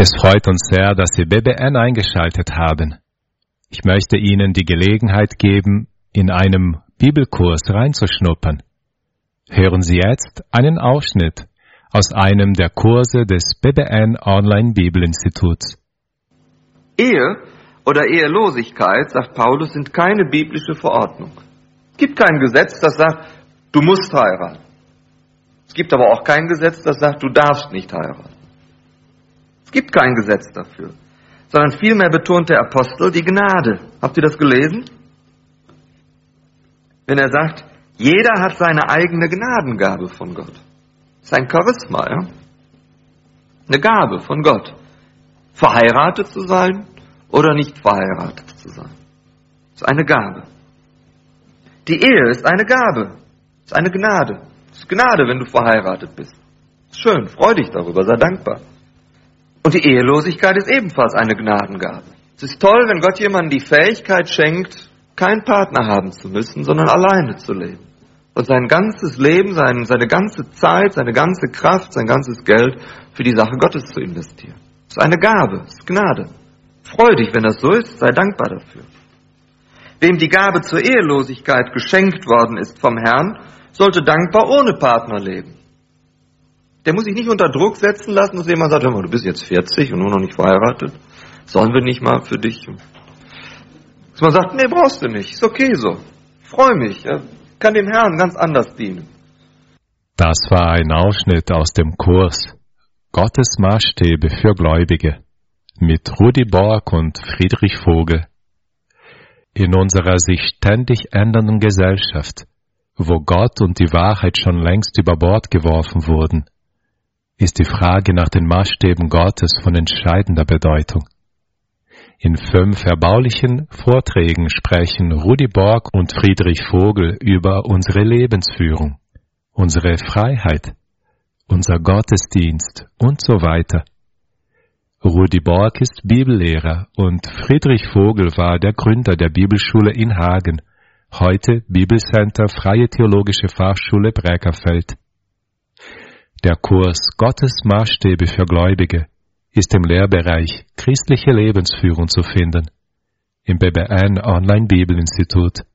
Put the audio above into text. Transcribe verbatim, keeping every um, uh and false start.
Es freut uns sehr, dass Sie B B N eingeschaltet haben. Ich möchte Ihnen die Gelegenheit geben, in einem Bibelkurs reinzuschnuppern. Hören Sie jetzt einen Ausschnitt aus einem der Kurse des B B N Online Bibelinstituts. Ehe oder Ehelosigkeit, sagt Paulus, sind keine biblische Verordnung. Es gibt kein Gesetz, das sagt, du musst heiraten. Es gibt aber auch kein Gesetz, das sagt, du darfst nicht heiraten. Es gibt kein Gesetz dafür, sondern vielmehr betont der Apostel die Gnade. Habt ihr das gelesen? Wenn er sagt, jeder hat seine eigene Gnadengabe von Gott. Das ist ein Charisma, ja? Eine Gabe von Gott. Verheiratet zu sein oder nicht verheiratet zu sein. Das ist eine Gabe. Die Ehe ist eine Gabe. Das ist eine Gnade. Das ist Gnade, wenn du verheiratet bist. Das ist schön, freu dich darüber, sei dankbar. Und die Ehelosigkeit ist ebenfalls eine Gnadengabe. Es ist toll, wenn Gott jemandem die Fähigkeit schenkt, keinen Partner haben zu müssen, sondern alleine zu leben. Und sein ganzes Leben, sein, seine ganze Zeit, seine ganze Kraft, sein ganzes Geld für die Sache Gottes zu investieren. Das ist eine Gabe, das ist Gnade. Freu dich, wenn das so ist, sei dankbar dafür. Wem die Gabe zur Ehelosigkeit geschenkt worden ist vom Herrn, sollte dankbar ohne Partner leben. Der muss sich nicht unter Druck setzen lassen, dass jemand sagt, hör mal, du bist jetzt vierzig und nur noch nicht verheiratet. Sollen wir nicht mal für dich? Dass man sagt, nee, brauchst du nicht, ist okay so. Ich freue mich, ja. Kann dem Herrn ganz anders dienen. Das war ein Ausschnitt aus dem Kurs Gottes Maßstäbe für Gläubige mit Rudi Borg und Friedrich Vogel. In unserer sich ständig ändernden Gesellschaft, wo Gott und die Wahrheit schon längst über Bord geworfen wurden, ist die Frage nach den Maßstäben Gottes von entscheidender Bedeutung. In fünf erbaulichen Vorträgen sprechen Rudi Borg und Friedrich Vogel über unsere Lebensführung, unsere Freiheit, unser Gottesdienst und so weiter. Rudi Borg ist Bibellehrer und Friedrich Vogel war der Gründer der Bibelschule in Hagen, heute Bibelcenter Freie Theologische Fachschule Bräkerfeld. Der Kurs Gottes Maßstäbe für Gläubige ist im Lehrbereich Christliche Lebensführung zu finden, im B B N Online Bibelinstitut.